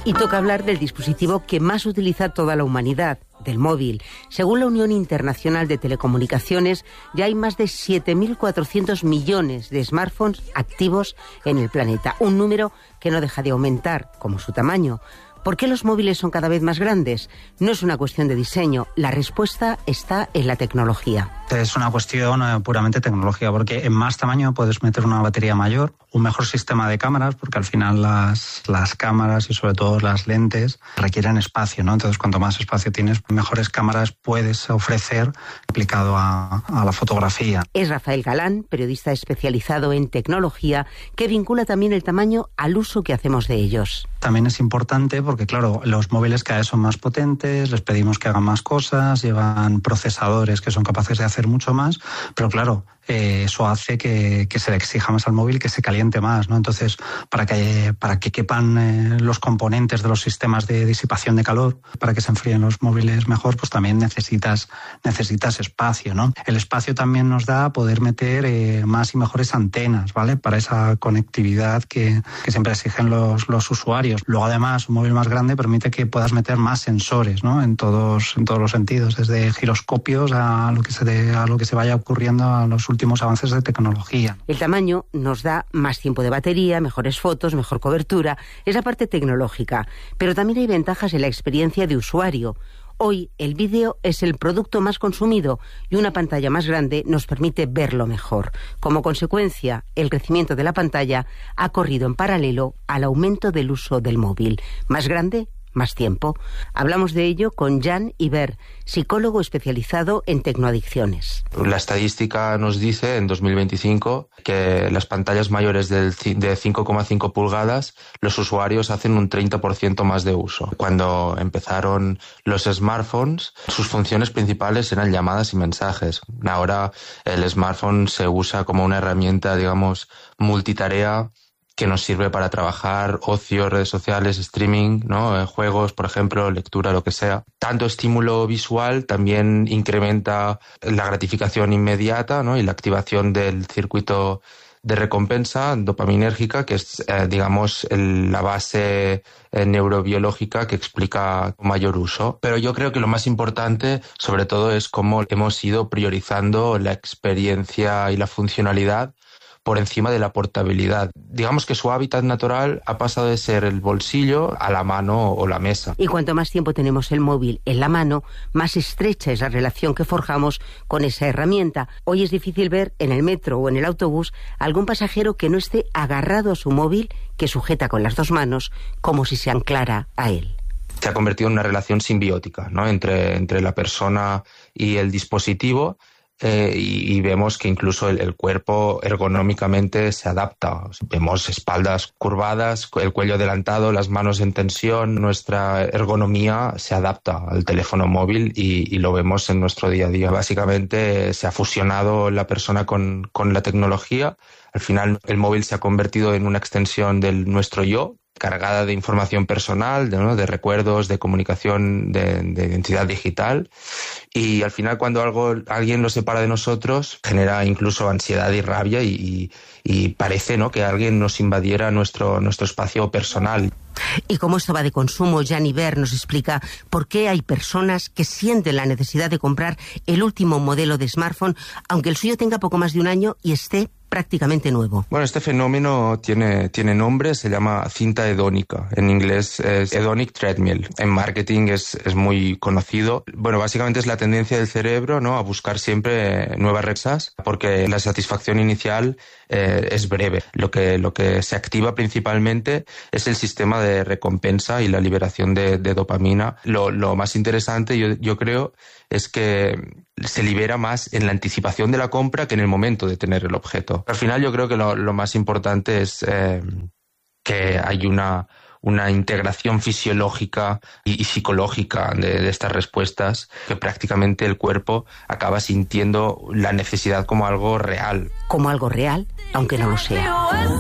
Y toca hablar del dispositivo que más utiliza toda la humanidad, del móvil. Según la Unión Internacional de Telecomunicaciones, ya hay más de 7.400 millones de smartphones activos en el planeta. Un número que no deja de aumentar, como su tamaño. ¿Por qué los móviles son cada vez más grandes? No es una cuestión de diseño, la respuesta está en la tecnología. Es una cuestión puramente tecnológica, porque en más tamaño puedes meter una batería mayor, un mejor sistema de cámaras, porque al final las cámaras y sobre todo las lentes requieren espacio, ¿no? Entonces, cuanto más espacio tienes, mejores cámaras puedes ofrecer aplicado a la fotografía. Es Rafael Galán, periodista especializado en tecnología, que vincula también el tamaño al uso que hacemos de ellos. También es importante porque, claro, los móviles cada vez son más potentes, les pedimos que hagan más cosas, llevan procesadores que son capaces de hacer mucho más, pero claro, eso hace que se le exija más al móvil, que se caliente más, ¿no? Entonces, para que quepan los componentes de los sistemas de disipación de calor, para que se enfríen los móviles mejor, pues también necesitas espacio, ¿no? El espacio también nos da poder meter más y mejores antenas, ¿vale? Para esa conectividad que siempre exigen los usuarios. Luego, además, un móvil más grande permite que puedas meter más sensores, ¿no? En todos los sentidos, desde giroscopios a lo que se vaya ocurriendo a los últimos avances de tecnología. El tamaño nos da más tiempo de batería, mejores fotos, mejor cobertura. Es la parte tecnológica, pero también hay ventajas en la experiencia de usuario. Hoy el vídeo es el producto más consumido y una pantalla más grande nos permite verlo mejor. Como consecuencia, el crecimiento de la pantalla ha corrido en paralelo al aumento del uso del móvil. Más grande, más tiempo. Hablamos de ello con Jan Iber, psicólogo especializado en tecnoadicciones. La estadística nos dice en 2025 que las pantallas mayores de 5,5 pulgadas, los usuarios hacen un 30% más de uso. Cuando empezaron los smartphones, sus funciones principales eran llamadas y mensajes. Ahora el smartphone se usa como una herramienta, digamos, multitarea, que nos sirve para trabajar, ocio, redes sociales, streaming, ¿no? Juegos, por ejemplo, lectura, lo que sea. Tanto estímulo visual también incrementa la gratificación inmediata, ¿no? Y la activación del circuito de recompensa dopaminérgica, que es, digamos, la base neurobiológica que explica mayor uso. Pero yo creo que lo más importante, sobre todo, es cómo hemos ido priorizando la experiencia y la funcionalidad por encima de la portabilidad. Digamos que su hábitat natural ha pasado de ser el bolsillo a la mano o la mesa. Y cuanto más tiempo tenemos el móvil en la mano, más estrecha es la relación que forjamos con esa herramienta. Hoy es difícil ver en el metro o en el autobús algún pasajero que no esté agarrado a su móvil, que sujeta con las dos manos, como si se anclara a él. Se ha convertido en una relación simbiótica, ¿no? entre la persona y el dispositivo. Y vemos que incluso el cuerpo ergonómicamente se adapta. Vemos espaldas curvadas, el cuello adelantado, las manos en tensión. Nuestra ergonomía se adapta al teléfono móvil y lo vemos en nuestro día a día. Básicamente se ha fusionado la persona con la tecnología. Al final el móvil se ha convertido en una extensión de nuestro yo, cargada de información personal, de recuerdos, de comunicación, de identidad digital. Y al final, cuando alguien lo separa de nosotros, genera incluso ansiedad y rabia y parece, ¿no?, que alguien nos invadiera nuestro espacio personal. Y como esto va de consumo, Jan Iber nos explica por qué hay personas que sienten la necesidad de comprar el último modelo de smartphone, aunque el suyo tenga poco más de un año y esté prácticamente nuevo. Bueno, este fenómeno tiene nombre, se llama cinta hedónica. En inglés es hedonic treadmill. En marketing es muy conocido. Bueno, básicamente es la tendencia del cerebro, ¿no?, a buscar siempre nuevas recompensas, porque la satisfacción inicial es breve. Lo que se activa principalmente es el sistema de recompensa y la liberación de dopamina. Lo más interesante, yo creo, es que se libera más en la anticipación de la compra que en el momento de tener el objeto. Al final yo creo que lo más importante es que hay una integración fisiológica y psicológica de estas respuestas, que prácticamente el cuerpo acaba sintiendo la necesidad como algo real. Como algo real, aunque no lo sea.